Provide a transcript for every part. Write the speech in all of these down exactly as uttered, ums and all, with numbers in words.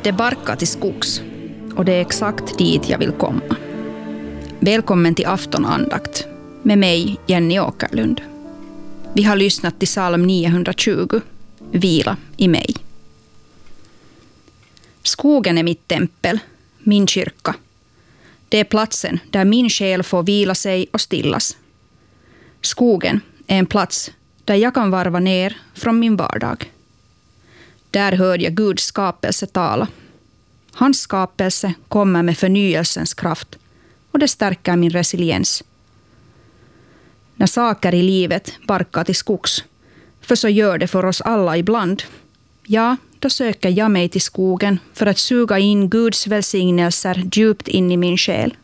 Det barkar till skogs och det är exakt dit jag vill komma. Välkommen till aftonandakt med mig, Jenny Åkerlund. Vi har lyssnat till psalm niohundratjugo, Vila i mig. Skogen är mitt tempel, min kyrka. Det är platsen där min själ får vila sig och stillas. Skogen är en plats där jag kan varva ner från min vardag. Där hör jag Guds skapelse tala. Hans skapelse kommer med förnyelsens kraft och det stärker min resiliens. När saker i livet barkar till skogs, för så gör det för oss alla ibland, ja, då söker jag mig till skogen för att suga in Guds välsignelser djupt in i min själ.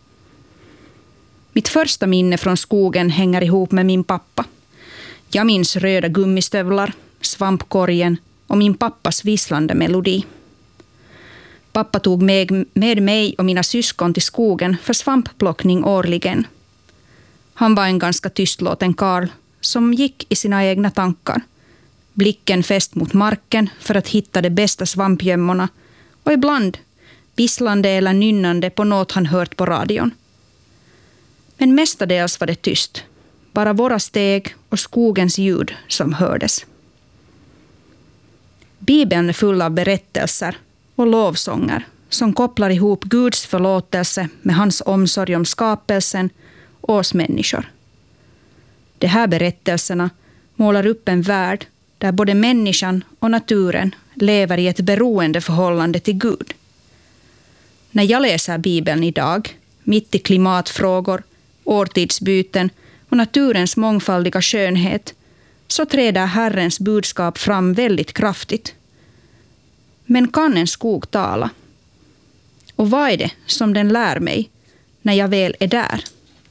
Mitt första minne från skogen hänger ihop med min pappa. Jag minns röda gummistövlar, svampkorgen och min pappas visslande melodi. Pappa tog med, med mig och mina syskon till skogen för svampplockning årligen. Han var en ganska tystlåten karl som gick i sina egna tankar. Blicken fäst mot marken för att hitta de bästa svampgömmorna och ibland visslande eller nynnande på något han hört på radion. Men mestadels var det tyst. Bara våra steg och skogens ljud som hördes. Bibeln är full av berättelser och lovsånger som kopplar ihop Guds förlåtelse med hans omsorg om skapelsen och oss människor. De här berättelserna målar upp en värld där både människan och naturen lever i ett beroende förhållande till Gud. När jag läser Bibeln idag, mitt i klimatfrågor, årtidsbyten och naturens mångfaldiga skönhet, så träder Herrens budskap fram väldigt kraftigt. Men kan en skog tala? Och vad är det som den lär mig när jag väl är där?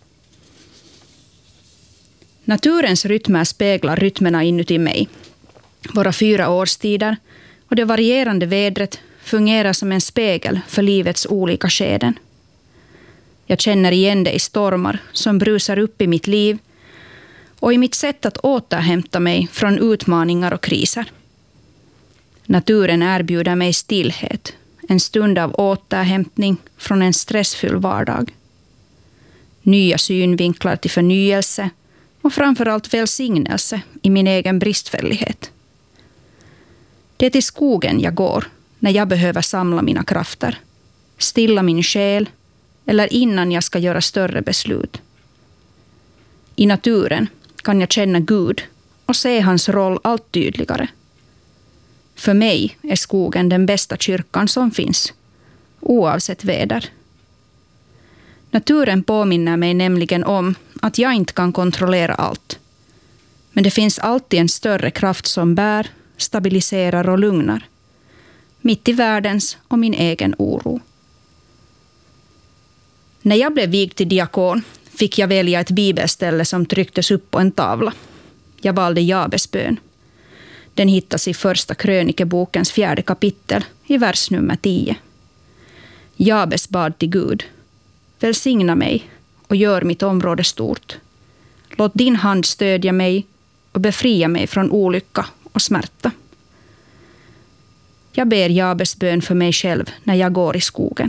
Naturens rytmer speglar rytmerna inuti mig. Våra fyra årstider och det varierande vädret fungerar som en spegel för livets olika skeden. Jag känner igen det i stormar som brusar upp i mitt liv och i mitt sätt att återhämta mig från utmaningar och kriser. Naturen erbjuder mig stillhet, en stund av återhämtning från en stressfull vardag. Nya synvinklar till förnyelse och framförallt välsignelse i min egen bristfällighet. Det är till skogen jag går när jag behöver samla mina krafter, stilla min själ eller innan jag ska göra större beslut. I naturen kan jag känna Gud och se hans roll allt tydligare. För mig är skogen den bästa kyrkan som finns, oavsett väder. Naturen påminner mig nämligen om att jag inte kan kontrollera allt. Men det finns alltid en större kraft som bär, stabiliserar och lugnar. Mitt i världens och min egen oro. När jag blev vigd till diakon fick jag välja ett bibelställe som trycktes upp på en tavla. Jag valde Jabes bön. Den hittas i första krönikebokens fjärde kapitel i vers nummer tio. Jabes bad till Gud: välsigna mig och gör mitt område stort. Låt din hand stödja mig och befria mig från olycka och smärta. Jag ber Jabes bön för mig själv när jag går i skogen.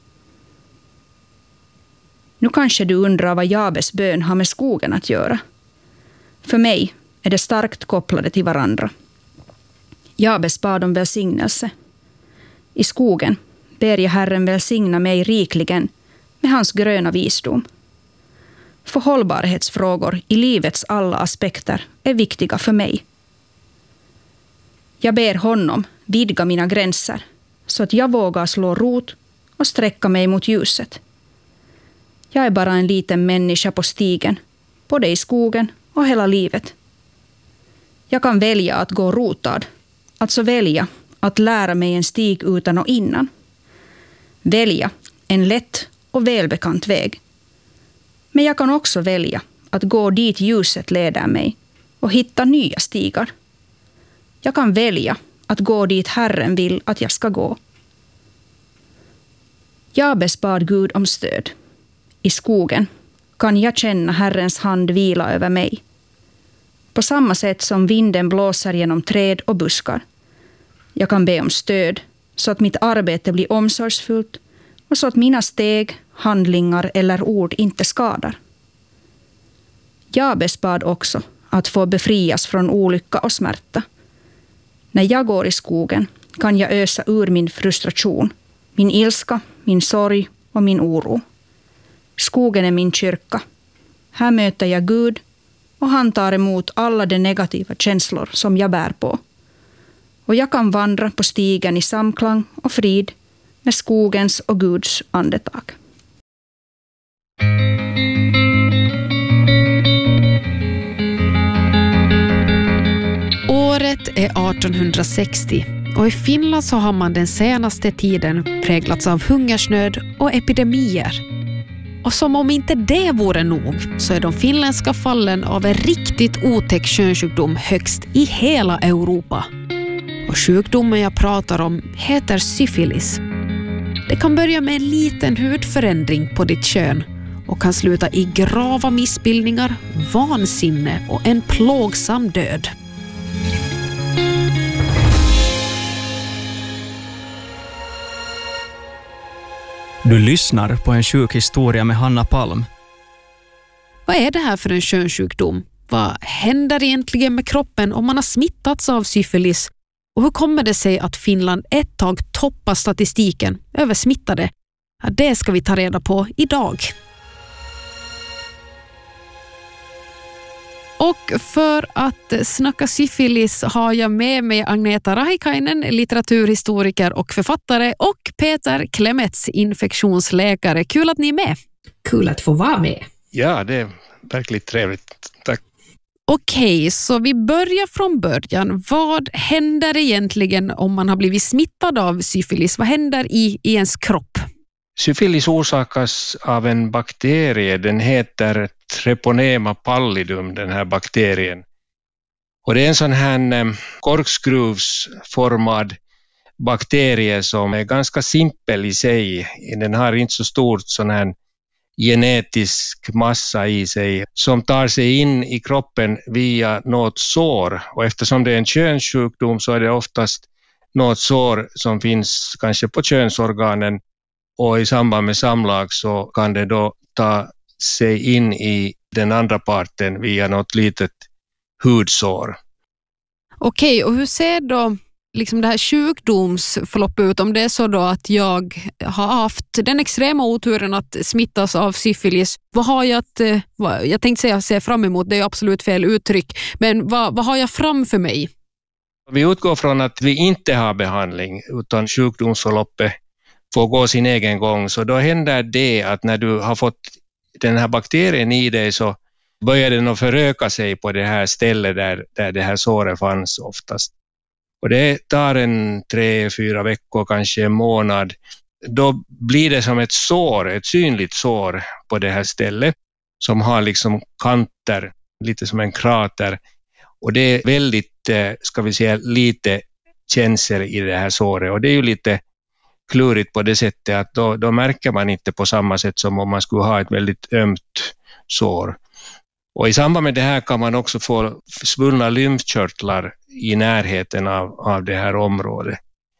Nu kanske du undrar vad Jabes bön har med skogen att göra. För mig är det starkt kopplade till varandra. Jabes bad om välsignelse. I skogen ber jag Herren välsigna mig rikligen med hans gröna visdom. För hållbarhetsfrågor i livets alla aspekter är viktiga för mig. Jag ber honom vidga mina gränser så att jag vågar slå rot och sträcka mig mot ljuset. Jag är bara en liten människa på stigen, både i skogen och hela livet. Jag kan välja att gå rotad, alltså välja att lära mig en stig utan och innan. Välja en lätt och välbekant väg. Men jag kan också välja att gå dit ljuset leder mig och hitta nya stigar. Jag kan välja att gå dit Herren vill att jag ska gå. Jabes bad Gud om stöd. I skogen kan jag känna Herrens hand vila över mig. På samma sätt som vinden blåser genom träd och buskar. Jag kan be om stöd så att mitt arbete blir omsorgsfullt och så att mina steg, handlingar eller ord inte skadar. Jabes bad också att få befrias från olycka och smärta. När jag går i skogen kan jag ösa ur min frustration, min ilska, min sorg och min oro. Skogen är min kyrka. Här möter jag Gud och han tar emot alla de negativa känslor som jag bär på. Och jag kan vandra på stigen i samklang och frid med skogens och Guds andetag. Året är artonhundrasextio och i Finland så har man den senaste tiden präglats av hungersnöd och epidemier. Och som om inte det vore nog så är de finländska fallen av en riktigt otäck könssjukdom högst i hela Europa. Och sjukdomen jag pratar om heter syfilis. Det kan börja med en liten hudförändring på ditt kön och kan sluta i grava missbildningar, vansinne och en plågsam död. Du lyssnar på en sjuk historia med Hanna Palm. Vad är det här för en könssjukdom? Vad händer egentligen med kroppen om man har smittats av syfilis? Och hur kommer det sig att Finland ett tag toppar statistiken över smittade? Ja, det ska vi ta reda på idag. Och för att snacka syfilis har jag med mig Agneta Rahikainen, litteraturhistoriker och författare, och Peter Klemets, infektionsläkare. Kul att ni är med. Kul att få vara med. Ja, det är verkligen trevligt. Tack. Okej, så vi börjar från början. Vad händer egentligen om man har blivit smittad av syfilis? Vad händer i, i ens kropp? Syfilis orsakas av en bakterie. Den heter Treponema pallidum, den här bakterien. Och det är en sån här korkskruvsformad bakterie som är ganska simpel i sig. Den har inte så stort sån här genetisk massa i sig som tar sig in i kroppen via något sår. Och eftersom det är en könssjukdom så är det oftast något sår som finns kanske på könsorganen, och i samband med samlag så kan det då ta sig in i den andra parten via något litet hudsår. Okej, och hur ser då liksom det här sjukdomsförloppet ut om det är så då att jag har haft den extrema oturen att smittas av syfilis? Vad har jag att, vad, jag tänkte säga se fram emot, det är absolut fel uttryck, men vad, vad har jag framför mig? Vi utgår från att vi inte har behandling utan sjukdomsförloppet får gå sin egen gång, så då händer det att när du har fått den här bakterien i dig så börjar den att föröka sig på det här stället där, där det här såret fanns oftast. Och det tar en tre, fyra veckor, kanske en månad. Då blir det som ett sår, ett synligt sår på det här stället som har liksom kanter, lite som en krater. Och det är väldigt, ska vi säga, lite känsel i det här såret. Och det är ju lite klurigt på det sättet att då, då märker man inte på samma sätt som om man skulle ha ett väldigt ömt sår. Och i samband med det här kan man också få svullna lymfkörtlar i närheten av, av det här området.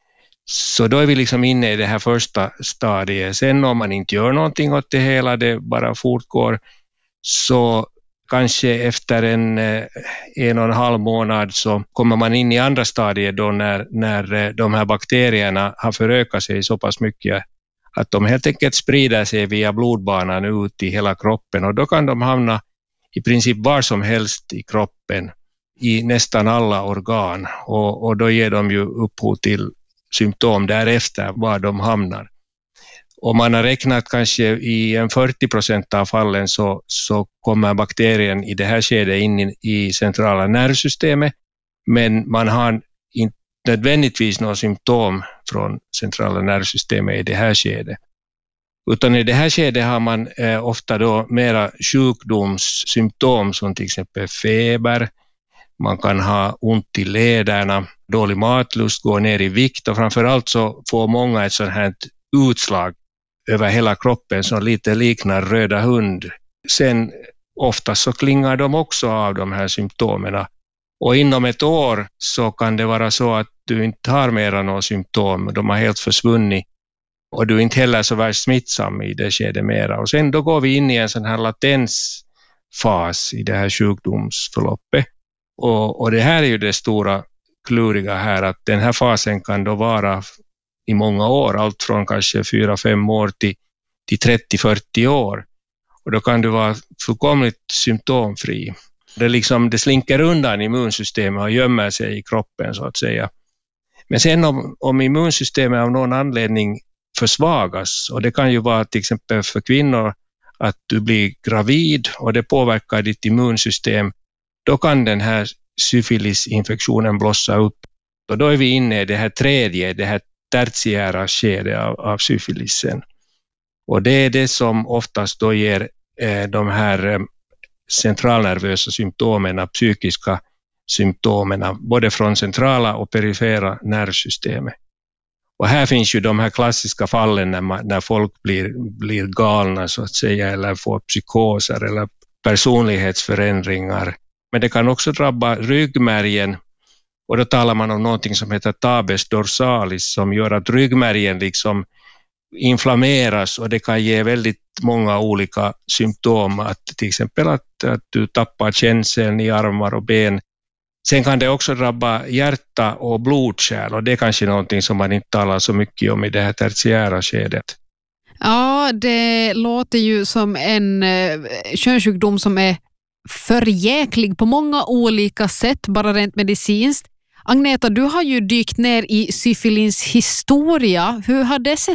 Så då är vi liksom inne i det här första stadiet. Sen om man inte gör någonting åt det hela, det bara fortgår, så kanske efter en, en och en halv månad så kommer man in i andra stadiet då när, när de här bakterierna har förökat sig så pass mycket att de helt enkelt sprider sig via blodbanan ut i hela kroppen, och då kan de hamna i princip var som helst i kroppen, i nästan alla organ, och, och då ger de ju upphov till symptom därefter var de hamnar. Och man har räknat kanske i en fyrtio procent av fallen så, så kommer bakterien i det här skedet in i, i centrala nervsystemet, men man har inte nödvändigtvis några symptom från centrala nervsystemet i det här skedet. Utan i det här skedet har man eh, ofta då mera sjukdomssymptom som till exempel feber, man kan ha ont i lederna, dålig matlust, gå ner i vikt, och framförallt så får många ett sånt här utslag över hela kroppen som lite liknar röda hund. Sen ofta så klingar de också av de här symptomerna Och inom ett år så kan det vara så att du inte har mera några symptom. De har helt försvunnit. Och du är inte heller så värst smittsam i det skedet mera. Och sen då går vi in i en sån här latensfas i det här sjukdomsförloppet. Och, och det här är ju det stora kluriga här, att den här fasen kan då vara i många år, allt från kanske fyra fem år till, till trettio fyrtio år. Och då kan du vara fullkomligt symptomfri. Det, liksom, det slinker undan immunsystemet och gömmer sig i kroppen så att säga. Men sen om, om immunsystemet av någon anledning försvagas, och det kan ju vara till exempel för kvinnor att du blir gravid och det påverkar ditt immunsystem, då kan den här syfilisinfektionen blossa upp. Och då är vi inne i det här tredje, det här tertiära skedet av, av syfilisen. Och det är det som oftast då ger eh, de här eh, centralnervösa symptomen, psykiska symptomen, både från centrala och perifera nervsystemet. Och här finns ju de här klassiska fallen när, man, när folk blir, blir galna så att säga, eller får psykoser eller personlighetsförändringar. Men det kan också drabba ryggmärgen, och då talar man om någonting som heter tabes dorsalis som gör att ryggmärgen liksom inflammeras, och det kan ge väldigt många olika symptom, att till exempel att, att du tappar känseln i armar och ben. Sen kan det också drabba hjärta och blodkärl, och det är kanske någonting som man inte talar så mycket om i det här tertiära skedet. Ja, det låter ju som en eh, könssjukdom som är förjäklig på många olika sätt, bara rent medicinskt. Agneta, du har ju dykt ner i syfilins historia. Hur har det sett